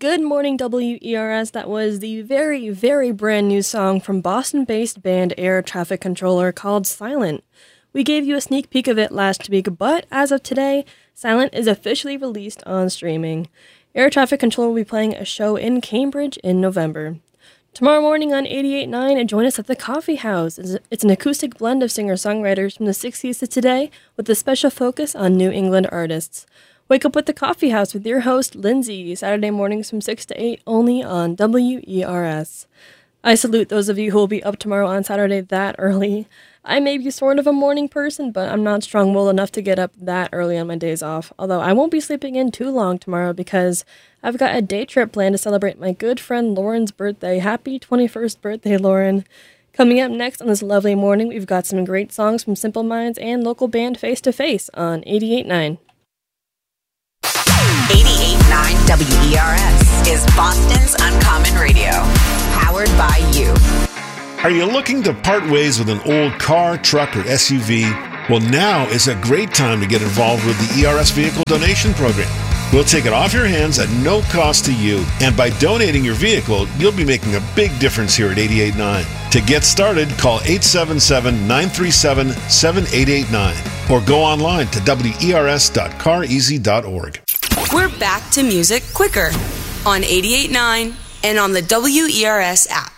Good morning, WERS. That was the very, very brand new song from Boston-based band Air Traffic Controller called Silent. We gave you a sneak peek of it last week, but as of today, Silent is officially released on streaming. Air Traffic Controller will be playing a show in Cambridge in November. Tomorrow morning on 88.9, join us at the Coffee House. It's an acoustic blend of singer-songwriters from the 60s to today with a special focus on New England artists. Wake up with the Coffee House with your host, Lindsay, Saturday mornings from 6 to 8, only on WERS. I salute those of you who will be up tomorrow on Saturday that early. I may be sort of a morning person, but I'm not strong-willed enough to get up that early on my days off. Although I won't be sleeping in too long tomorrow because I've got a day trip planned to celebrate my good friend Lauren's birthday. Happy 21st birthday, Lauren. Coming up next on this lovely morning, we've got some great songs from Simple Minds and local band Face to Face on 88.9. 88.9 WERS is Boston's Uncommon Radio, powered by you. Are you looking to part ways with an old car, truck, or SUV? Well, now is a great time to get involved with the ERS Vehicle Donation Program. We'll take it off your hands at no cost to you, and by donating your vehicle, you'll be making a big difference here at 88.9. To get started, call 877-937-7889 or go online to wers.careasy.org. We're back to music quicker on 88.9 and on the WERS app.